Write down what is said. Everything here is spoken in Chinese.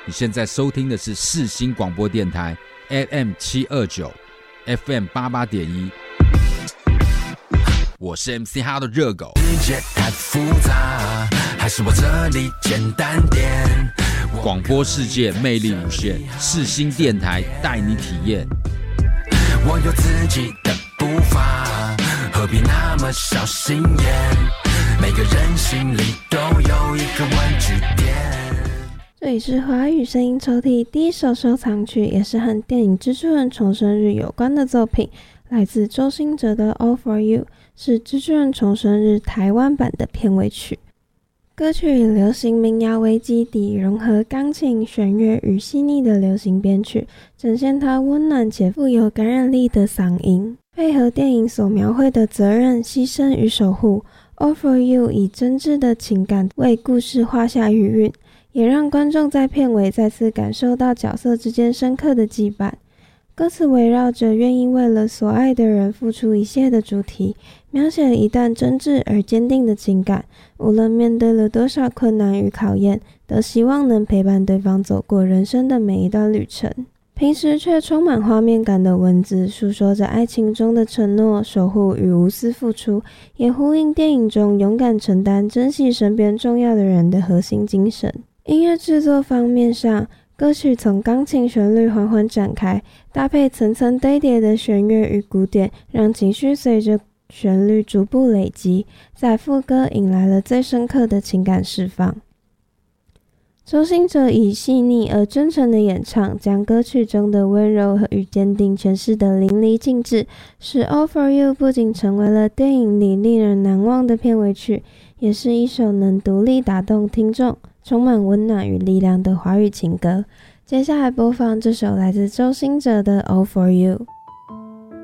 你现在收听的是世新广播电台 AM729 FM88.1，我是 MC 哈的热狗。 世界太复杂，还是我这里简单点。 广播世界魅力无限，世新电台带你体验。 我有自己的步伐，何必那么小心眼？每个人心里都有一个问句点。 这里是华语声音抽屉第一首收藏曲，也是和电影《蜘蛛人重生日》有关的作品，来自周兴哲的 All For You， 是《蜘蛛人重生日》台湾版的片尾曲。歌曲以流行民谣为基底，融合钢琴、弦乐与细腻的流行编曲，展现它温暖且富有感染力的嗓音，配合电影所描绘的责任、牺牲与守护。All For You 以真挚的情感为故事画下余韵，也让观众在片尾再次感受到角色之间深刻的羁绊。歌词围绕着愿意为了所爱的人付出一切的主题，描写了一段真挚而坚定的情感，无论面对了多少困难与考验，都希望能陪伴对方走过人生的每一段旅程。平时却充满画面感的文字，诉说着爱情中的承诺、守护与无私付出，也呼应电影中勇敢承担、珍惜身边重要的人的核心精神。音乐制作方面上，歌曲从钢琴旋律缓缓展开，搭配层层堆叠的弦乐与鼓点，让情绪随着旋律逐步累积，在副歌引来了最深刻的情感释放。周兴哲以细腻而真诚的演唱，将歌曲中的温柔与坚定诠释得淋漓尽致，使 All For You 不仅成为了电影里令人难忘的片尾曲，也是一首能独立打动听众、充满温暖与力量的华语情歌。接下来播放这首来自周兴哲的 All For You。